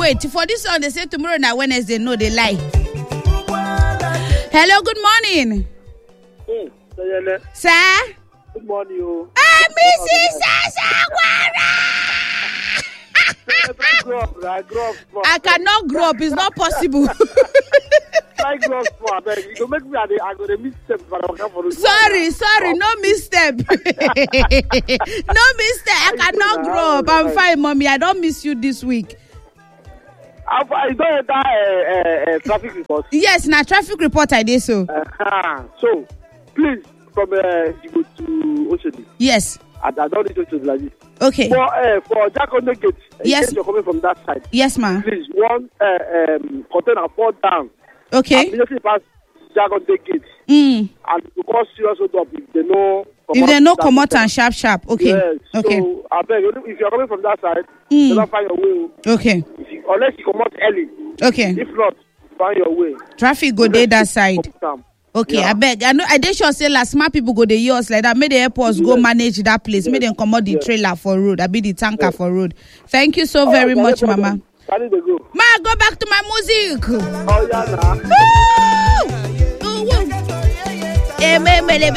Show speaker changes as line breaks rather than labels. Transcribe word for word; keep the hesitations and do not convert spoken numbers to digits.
wait. For this one, they say tomorrow na Wednesday. No, they lie. Hello, good morning.
Mm, so
Sir?
good morning, you.
Ah, Missus Sasagwara!
I grow up, I grow up.
I cannot grow up. It's not possible.
I grow up, I beg. You make me, I go to misstep, but I can't follow.
Sorry, sorry, no misstep. No misstep. I cannot grow up. I'm fine, mommy. I don't miss you this week.
I don't have that uh, uh, traffic report.
Yes, now traffic report I did so.
Uh-huh. So, please, from uh, you go to Oshodi.
Yes.
I, I don't need to do like this.
Okay.
For uh, for Jakonde Gate,
yes,
you're coming from that side.
Yes, ma'am.
Please, one uh, um, container fall down.
Okay.
Immediately pass Jakonde Gate.
Mm.
And because serious hold up, if they know.
If they know come out and sharp, sharp. Okay.
Yes.
Okay.
So, I beg, if you're coming from that side,
mm.
you don't find your way.
Okay.
If you, unless you come out early.
Okay.
If not, find your way.
Traffic go there that side. Okay, yeah. I beg. I know. I did sure say last smart people go the years like that. May the airports yes. go manage that place. Yes. May them come out the yes. trailer for road. I be the tanker yes. for road. Thank you so oh, very much, Mama.
Go.
Ma, go back to my music.
Oh yeah, nah.
Woo! Woo!